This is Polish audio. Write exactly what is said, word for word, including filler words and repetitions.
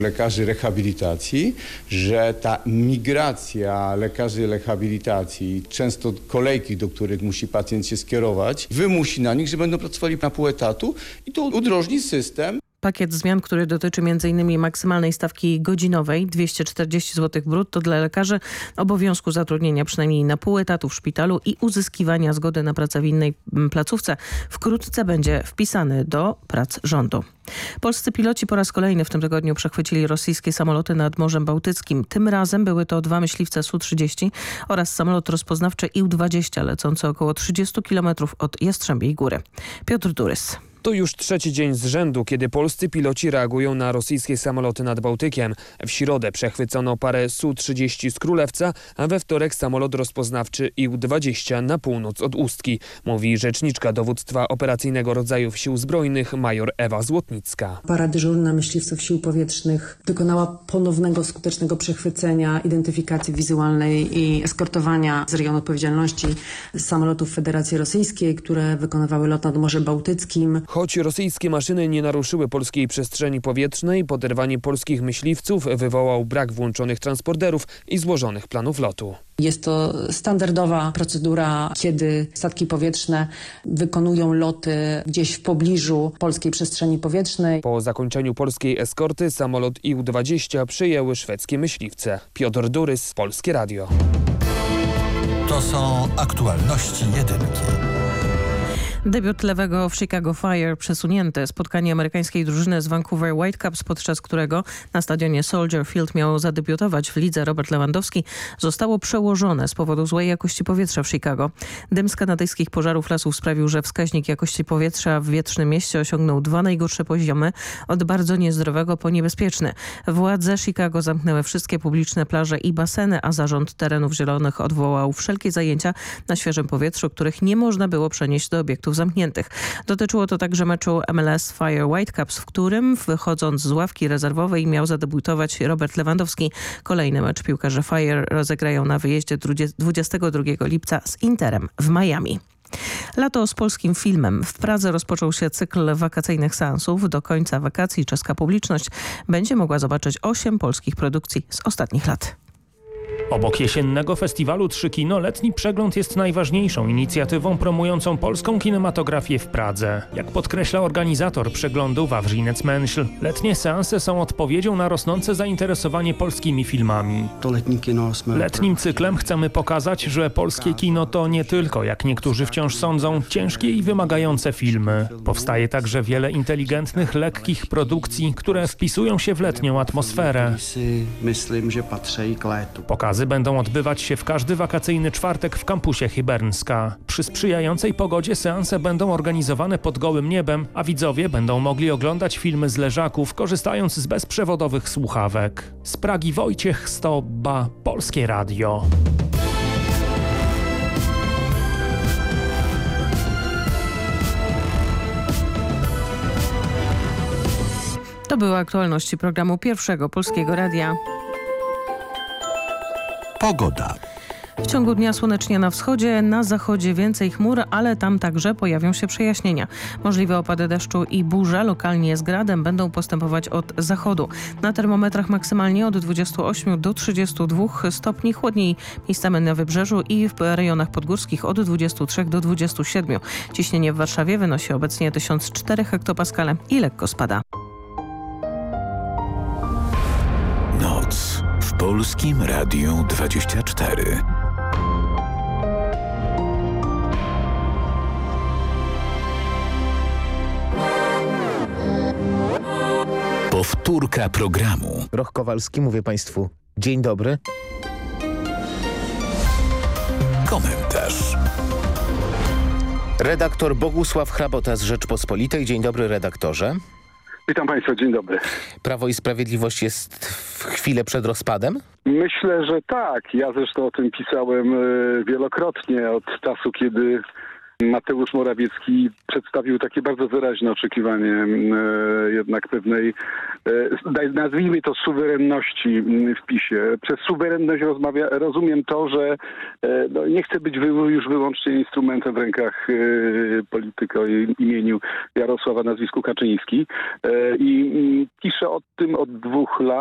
lekarzy rehabilitacji, że ta migracja lekarzy rehabilitacji, często kolejki, do których musi pacjent się skierować, wymusi na nich, że będą pracowali na pół etatu i to udrożni system. Pakiet zmian, który dotyczy między innymi maksymalnej stawki godzinowej dwieście czterdzieści złotych brutto dla lekarzy, obowiązku zatrudnienia przynajmniej na pół etatu w szpitalu i uzyskiwania zgody na pracę w innej placówce, wkrótce będzie wpisany do prac rządu. Polscy piloci po raz kolejny w tym tygodniu przechwycili rosyjskie samoloty nad Morzem Bałtyckim. Tym razem były to dwa myśliwce S U trzydzieści oraz samolot rozpoznawczy I U dwadzieścia lecący około trzydzieści kilometrów od Jastrzębiej Góry. Piotr Durys. To już trzeci dzień z rzędu, kiedy polscy piloci reagują na rosyjskie samoloty nad Bałtykiem. W środę przechwycono parę S U trzydzieści z Królewca, a we wtorek samolot rozpoznawczy I U dwadzieścia na północ od Ustki, mówi rzeczniczka dowództwa operacyjnego rodzajów sił zbrojnych major Ewa Złotnicka. Para dyżurna myśliwców sił powietrznych dokonała ponownego skutecznego przechwycenia, identyfikacji wizualnej i eskortowania z rejonu odpowiedzialności samolotów Federacji Rosyjskiej, które wykonywały lot nad Morzem Bałtyckim. Choć rosyjskie maszyny nie naruszyły polskiej przestrzeni powietrznej, poderwanie polskich myśliwców wywołał brak włączonych transporterów i złożonych planów lotu. Jest to standardowa procedura, kiedy statki powietrzne wykonują loty gdzieś w pobliżu polskiej przestrzeni powietrznej. Po zakończeniu polskiej eskorty samolot I U dwadzieścia przyjęły szwedzkie myśliwce. Piotr Durys, Polskie Radio. To są aktualności jedynki. Debiut lewego w Chicago Fire przesunięty. Spotkanie amerykańskiej drużyny z Vancouver Whitecaps, podczas którego na stadionie Soldier Field miał zadebiutować w lidze Robert Lewandowski, zostało przełożone z powodu złej jakości powietrza w Chicago. Dym z kanadyjskich pożarów lasów sprawił, że wskaźnik jakości powietrza w Wiecznym Mieście osiągnął dwa najgorsze poziomy, od bardzo niezdrowego po niebezpieczny. Władze Chicago zamknęły wszystkie publiczne plaże i baseny, a zarząd terenów zielonych odwołał wszelkie zajęcia na świeżym powietrzu, których nie można było przenieść do obiektów zamkniętych. Dotyczyło to także meczu M L S Fire Whitecaps, w którym wychodząc z ławki rezerwowej miał zadebiutować Robert Lewandowski. Kolejny mecz piłkarze Fire rozegrają na wyjeździe dwudziestego drugiego lipca z Interem w Miami. Lato z polskim filmem. W Pradze rozpoczął się cykl wakacyjnych seansów. Do końca wakacji czeska publiczność będzie mogła zobaczyć osiem polskich produkcji z ostatnich lat. Obok jesiennego festiwalu Trzy Kino letni przegląd jest najważniejszą inicjatywą promującą polską kinematografię w Pradze. Jak podkreśla organizator przeglądu Wawrzynec Menśl, letnie seanse są odpowiedzią na rosnące zainteresowanie polskimi filmami. Letnim cyklem chcemy pokazać, że polskie kino to nie tylko, jak niektórzy wciąż sądzą, ciężkie i wymagające filmy. Powstaje także wiele inteligentnych, lekkich produkcji, które wpisują się w letnią atmosferę. Pokazy będą odbywać się w każdy wakacyjny czwartek w kampusie Chybernska. Przy sprzyjającej pogodzie seanse będą organizowane pod gołym niebem, a widzowie będą mogli oglądać filmy z leżaków, korzystając z bezprzewodowych słuchawek. Z Pragi Wojciech Stobba, Polskie Radio. To były aktualności programu Pierwszego Polskiego Radia. Pogoda. W ciągu dnia słonecznie na wschodzie, na zachodzie więcej chmur, ale tam także pojawią się przejaśnienia. Możliwe opady deszczu i burze, lokalnie z gradem, będą postępować od zachodu. Na termometrach maksymalnie od dwudziestu ośmiu do trzydziestu dwóch stopni, chłodniej miejscami na wybrzeżu i w rejonach podgórskich od dwudziestu trzech do dwudziestu siedmiu. Ciśnienie w Warszawie wynosi obecnie tysiąc cztery hektopaskale i lekko spada. Noc w Polskim Radiu dwadzieścia cztery. Powtórka programu. Roch Kowalski, mówię Państwu dzień dobry. Komentarz. Redaktor Bogusław Hrabota z Rzeczpospolitej. Dzień dobry, redaktorze. Witam Państwa, dzień dobry. Prawo i Sprawiedliwość jest w chwilę przed rozpadem? Myślę, że tak. Ja zresztą o tym pisałem wielokrotnie od czasu, kiedy Mateusz Morawiecki przedstawił takie bardzo wyraźne oczekiwanie e, jednak pewnej, e, nazwijmy to suwerenności w PiSie. Przez suwerenność rozmawia, rozumiem to, że e, no, nie chce być wy, już wyłącznie instrumentem w rękach e, polityka o imieniu Jarosława, nazwisku Kaczyński. E, I pisze o tym od dwóch lat.